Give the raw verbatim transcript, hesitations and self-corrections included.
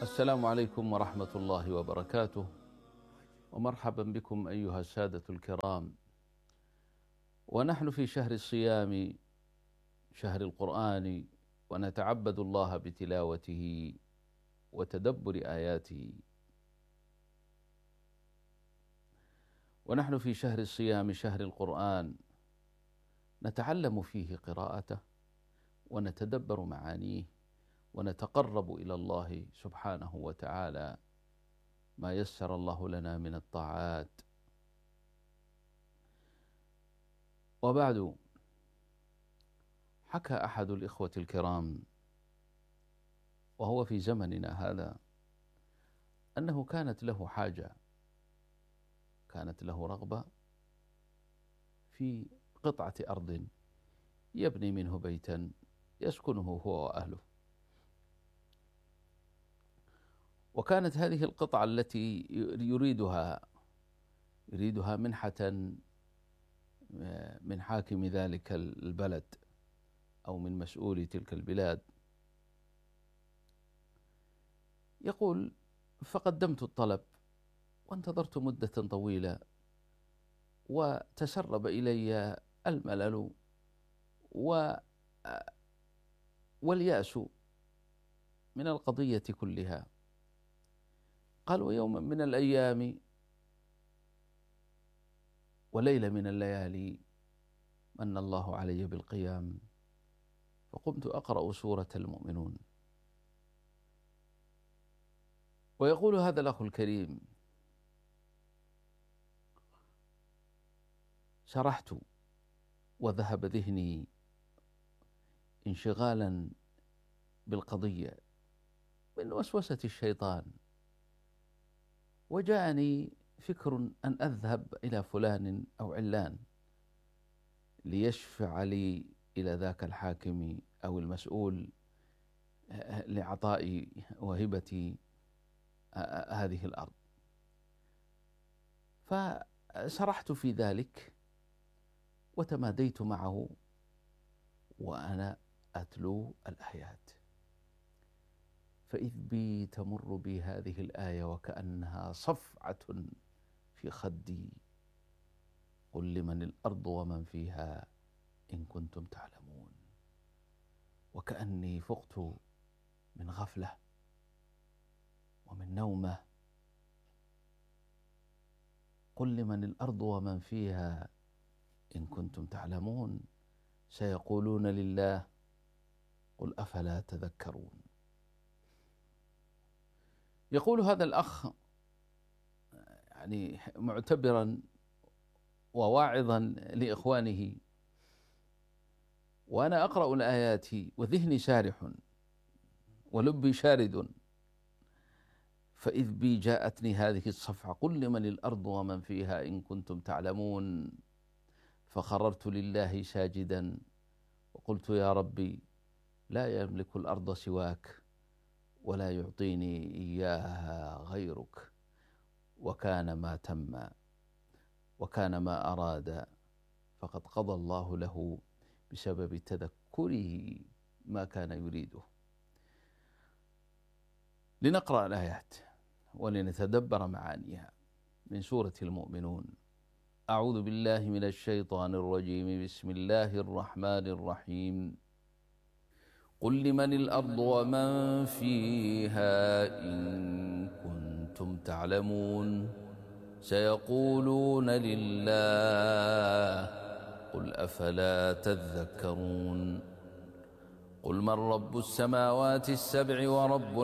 السلام عليكم ورحمة الله وبركاته، ومرحبا بكم أيها السادة الكرام. ونحن في شهر الصيام، شهر القرآن، ونتعبد الله بتلاوته وتدبر آياته. ونحن في شهر الصيام، شهر القرآن، نتعلم فيه قراءته ونتدبر معانيه ونتقرب إلى الله سبحانه وتعالى ما يسر الله لنا من الطاعات. وبعد، حكى أحد الإخوة الكرام وهو في زمننا هذا أنه كانت له حاجة، كانت له رغبة في قطعة أرض يبني منه بيتا يسكنه هو وأهله. وكانت هذه القطعة التي يريدها يريدها منحة من حاكم ذلك البلد أو من مسؤولي تلك البلاد. يقول: فقدمت الطلب وانتظرت مدة طويلة، وتسرب إلي الملل و واليأس من القضية كلها. قال: ويوما من الأيام وليلة من الليالي من الله علي بالقيام، فقمت أقرأ سورة المؤمنون. ويقول هذا الأخ الكريم: سرحت وذهب ذهني انشغالا بالقضية من وسوسة الشيطان، وجاءني فكر أن أذهب إلى فلان أو علان ليشفع لي إلى ذاك الحاكم أو المسؤول لعطاء وهبة هذه الأرض. فسرحت في ذلك وتماديت معه وأنا أتلو الآيات، فإذ بي تمر بي هذه الآية وكأنها صفعة في خدي: قل لمن الأرض ومن فيها إن كنتم تعلمون. وكأني فقت من غفلة ومن نومة. قل لمن الأرض ومن فيها إن كنتم تعلمون، سيقولون لله، قل أفلا تذكرون. يقول هذا الأخ يعني معتبرا وواعظا لإخوانه: وأنا أقرأ الآيات وذهني سارح ولبي شارد، فإذ بي جاءتني هذه الصفعة: قل لمن الأرض ومن فيها إن كنتم تعلمون. فخررت لله ساجدا وقلت: يا ربي، لا يملك الأرض سواك ولا يعطيني إياها غيرك، وكان ما تم وكان ما أراد، فقد قضى الله له بسبب تذكره ما كان يريده. لنقرأ الآيات ولنتدبر معانيها من سورة المؤمنون. أعوذ بالله من الشيطان الرجيم. بسم الله الرحمن الرحيم. قل لمن الأرض ومن فيها إن كنتم تعلمون، سيقولون لله، قل أفلا تذكرون. قل من رب السماوات السبع ورب